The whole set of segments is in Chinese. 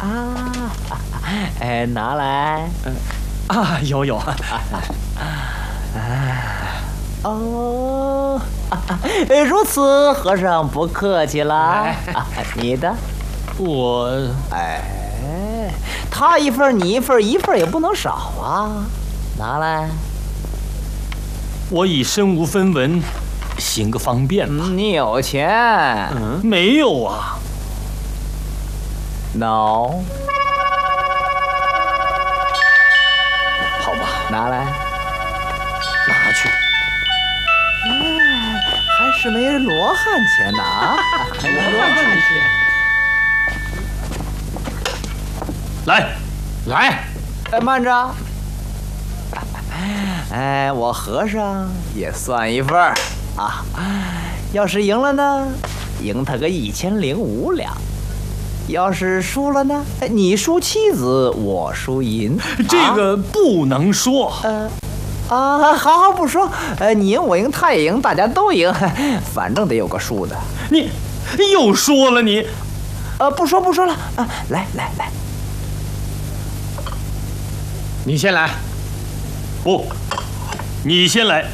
啊，哎，拿来。 有。 哦，如此，和尚不客气了。你的， 我， 他一份你一份，一份也不能少啊！拿来。 我以身无分文，行个方便吧。 你有钱？ 没有啊。 No。 好吧， 拿来。 拿去。 还是没罗汉钱呢啊！罗汉钱。 来。 慢着。我和尚也算一份啊！要是赢了呢，赢他个1005两；要是输了呢，你输妻子，我输银。 这个不能说。 好，不说。你赢我赢他也赢，大家都赢，反正得有个输的。 你又说了你。 不说了。来。 你先来。不，你先来。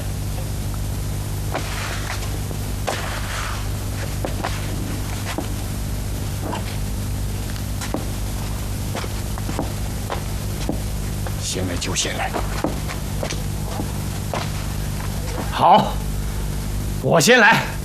先来就先来。好，我先来。